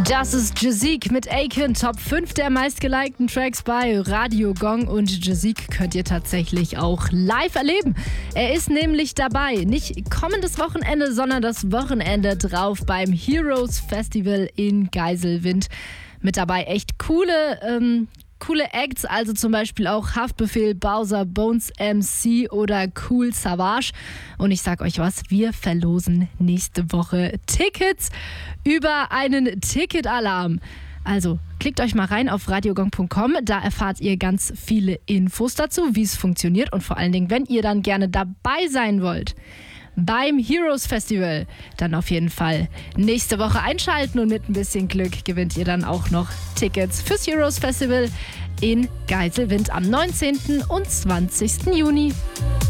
Das ist Jazik mit Aiken, Top 5 der meistgelikten Tracks bei Radio Gong. Und Jazik könnt ihr tatsächlich auch live erleben. Er ist nämlich dabei, nicht kommendes Wochenende, sondern das Wochenende drauf beim Heroes Festival in Geiselwind. Mit dabei echt coole Acts, also zum Beispiel auch Haftbefehl, Bowser, Bones MC oder Cool Savage. Und ich sag euch was, wir verlosen nächste Woche Tickets über einen Ticketalarm. Also klickt euch mal rein auf radiogong.com, da erfahrt ihr ganz viele Infos dazu, wie es funktioniert und vor allen Dingen, wenn ihr dann gerne dabei sein wollt beim Heroes Festival, dann auf jeden Fall nächste Woche einschalten und mit ein bisschen Glück gewinnt ihr dann auch noch Tickets fürs Heroes Festival in Geiselwind am 19. und 20. Juni.